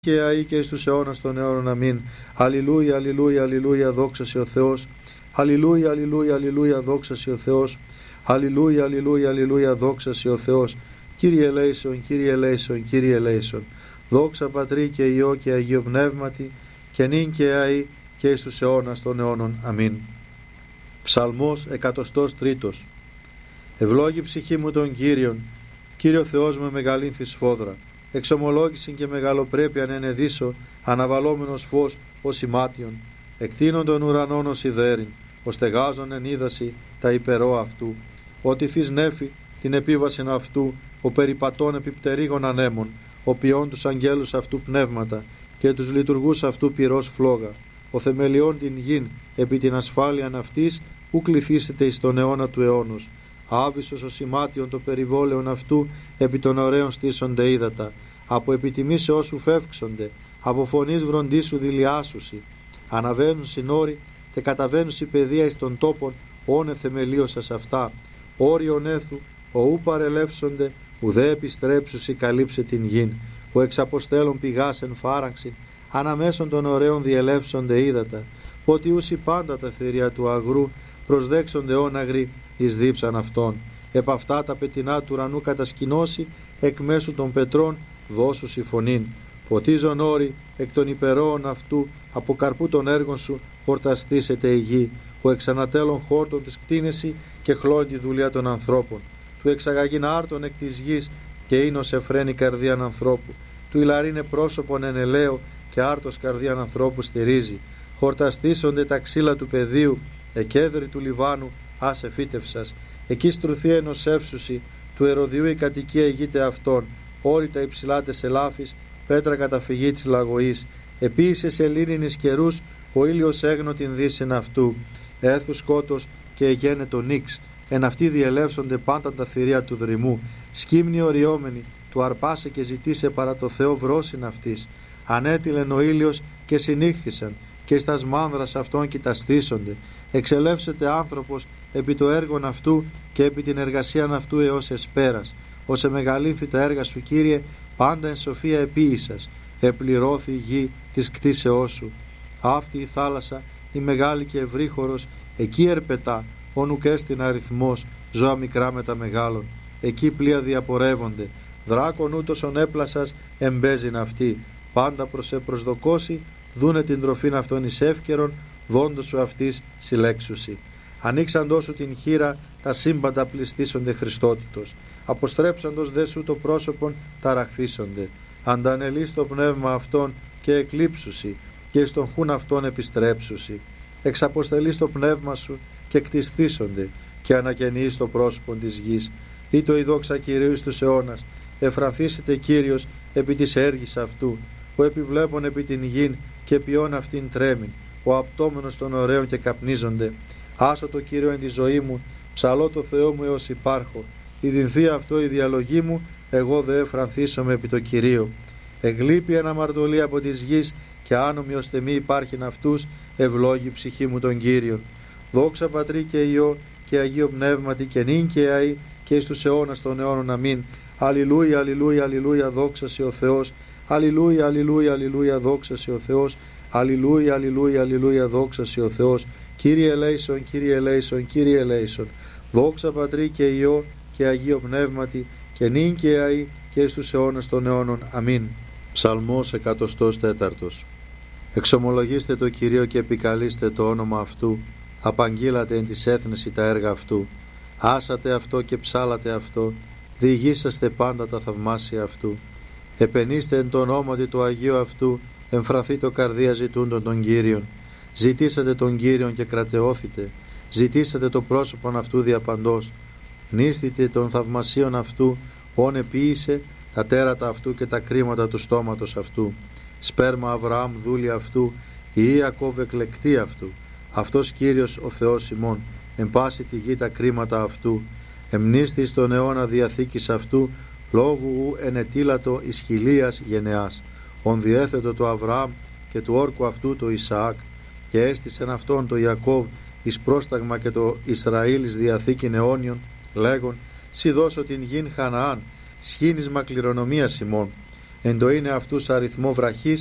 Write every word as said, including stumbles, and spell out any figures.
Και αεί και εις τους αιώνας των αιώνων. Αμήν. Αλληλούια, αλληλούια, αλληλούια, δόξα σε ο Θεός. Αλληλούια, αλληλούια, αλληλούια, δόξα σε ο Θεός. Αλληλούια, αλληλούια, αλληλούια, δόξα σε ο Θεός. Κύριε ελέησον, Κύριε ελέησον, Κύριε ελέησον. Δόξα Πατρί και Υιό και Αγίο Πνεύματι, και νυν και αεί και εις τους αιώνας των αιώνων. Αμήν. Ψαλμός εκατοστός τρίτος. Ευλόγη ψυχή μου τον Κύριον, Κύριο Θεός με μεγαλύνθη σφόδρα. Εξομολόγησιν και μεγαλοπρέπειαν ενεδίσω, αναβαλόμενος φως ως ημάτιον, εκτείνον των ουρανών ως ιδέριν, ως στεγάζον εν είδαση τα υπερό αυτού, ότι θείς νέφη την επίβασιν αυτού, ο περιπατών επιπτερίγων ανέμων, ο ποιών τους αγγέλους αυτού πνεύματα και τους λειτουργούς αυτού πυρός φλόγα, ο θεμελιών την γην επί την ασφάλειαν αυτής, ου κληθήσετε εις τον αιώνα του αιώνος. Άβυσος ο σημάτιον το περιβόλαιον αυτού, επί των ωραίων στήσονται ύδατα, από επιτιμήσεώς σου φεύξονται, από φωνής βροντίσου δηλιάσουσι. Αναβαίνουν συνόροι και καταβαίνουν η παιδεία εις των τόπων, όνε θεμελίωσας αυτά. Όριον έθου, ο ου παρελεύσονται, ουδέ επιστρέψουσι καλύψε την γην, που εξ αποστέλων πηγάς εν φάραξιν, αναμέσων των ωραίων διελεύσονται ύδατα, ότι ούσι πάντα τα θηρία του αγρού, προσδέξονται όναγροι εις δίψαν αυτών. Επ' αυτά τα πετεινά του ουρανού κατασκηνώσει, εκ μέσου των πετρών δώσου συμφωνήν. Ποτίζον όρη εκ των υπερόων αυτού, από καρπού των έργων σου χορταστήσεται η γη, που εξανατέλων χόρτων της κτίνεση και χλώνει τη δουλειά των ανθρώπων. Του εξαγαγήν άρτων εκ της γης και ίνος εφραίνει καρδίαν ανθρώπου. Του ηλαρίνε πρόσωπον εν ελαίο και άρτος καρδίαν ανθρώπου στηρίζει. Χορταστήσονται τα ξύλα του πεδίου, εκέδρη του Λιβάνου άσε φύτευσας. Εκεί στρουθεί ενός εύσουσι, του Ερωδιού η κατοικία ηγείται αυτών. Όρητα υψηλάτε ελάφης, πέτρα καταφυγή της λαγωής. Επίησε σε λίνινης καιρούς, ο ήλιος έγνω την δύσιν αυτού. Έθου σκότος και εγένε το νίξ. Εν αυτοί διελεύσονται πάντα τα θηρία του δρυμού. Σκύμνη οριόμενη, του αρπάσε και ζητήσε παρά το Θεό βρόσιν αυτής. Ανέτειλεν ο ήλιος και συνήχθησαν, και εις τας μάνδρας αυτών κοιταστήσονται. Εξελεύσεται άνθρωπος επί το έργον αυτού και επί την εργασίαν αυτού έως εσπέρας. Ως εμεγαλύνθη τα έργα σου, Κύριε, πάντα εν σοφία επίησας. Επληρώθη η γη της κτίσεώς σου. Αυτή η θάλασσα, η μεγάλη και ευρύχωρος, εκεί ερπετά, όνουκ έστιν αριθμός, ζώα μικρά με τα μεγάλων. Εκεί πλοία διαπορεύονται. Δράκον ούτως έπλασας εμπέζειν αυτή. Πάντα προς επροσδοκώσει, δούνε την τροφήν αυτών εις εύκαιρον, δόντος σου αυτής συλλέξουσι. Ανοίξαντός σου την χείρα, τα σύμπαντα πληστήσονται Χριστότητος. Αποστρέψαντος δε σου το πρόσωπον, ταραχθήσονται. Αντανελείς το πνεύμα αυτών και εκλείψουσι, και στον χούν αυτών επιστρέψουσι. Εξαποστελείς το πνεύμα σου και κτιστήσονται, και ανακαινείς το πρόσωπον της γης. Ή το η δόξα Κυρίου εις τους αιώνας, εφρανθήσετε Κύριος επί της έργης αυτού, που επιβλέπουν επί την γην και ποιόν αυτήν τρέμην, ο απτόμενος των ωραίων και καπνίζονται. Άσω το Κύριο εν τη ζωή μου, ψαλώ το Θεό μου έως υπάρχω. Ιδινθεί αυτό η διαλογή μου, εγώ δε εφρανθήσομαι επί το Κυρίο. Εγλείπει ένα μαρτωλή από της γης, και άνομοι ώστε μη υπάρχειν αυτούς, ευλόγη ψυχή μου τον Κύριο. Δόξα Πατρί και Υιό και Αγίο Πνεύματι, και νυν και αεί και εις τους αιώνας των αιώνων. Αμήν. Αλληλούια, αλληλούια, αλληλούια, δόξα σε ο Θεός. Αλληλούια, αλληλούια, αλληλούια, δόξα σε ο Θεός. Αλληλούια, αλληλούια, αλληλούια, δόξα σε ο Θεός. Κύριε ελέησον, Κύριε ελέησον, Κύριε ελέησον. Δόξα Πατρί και Υιό και Αγίο Πνεύματι, και νυν και αεί και εις τους αιώνας των αιώνων. Αμήν. Ψαλμός εκατοστός τέταρτος. Εξομολογήστε το Κυρίο και επικαλείστε το όνομα αυτού. Απαγγείλατε εν της έθνεση τα έργα αυτού. Άσατε αυτό και ψάλατε αυτό. Διηγήσαστε πάντα τα θαυμάσια αυτού. Επενήστε εν το ονόματι του Αγίου αυτού. Εμφραθεί το καρδία ζητούντων των Κύριων. Ζητήσατε τον Κύριον και κρατεώθητε. Ζητήσατε το πρόσωπον αυτού διαπαντός. Νίστητε των θαυμασίων αυτού, όν επίησε τα τέρατα αυτού και τα κρίματα του στόματος αυτού. Σπέρμα Αβραάμ δούλη αυτού, η Ιακώβ εκλεκτή αυτού. Αυτός Κύριος ο Θεός ημών, εν πάση τη γη τα κρίματα αυτού. Εμνίστη στον αιώνα διαθήκης αυτού, λόγου ου ενετήλατο εις χιλίας γενεάς. Ον διέθετο το Αβραάμ και του όρκου αυτού το Ισαάκ, και έστησεν αυτόν το Ιακώβ εις πρόσταγμα και το Ισραήλ εις διαθήκην αιώνιον, λέγον, σι δώσω την γην Χαναάν, σχήνισμα κληρονομίας ημών. εν το είναι αυτούς αριθμό βραχής,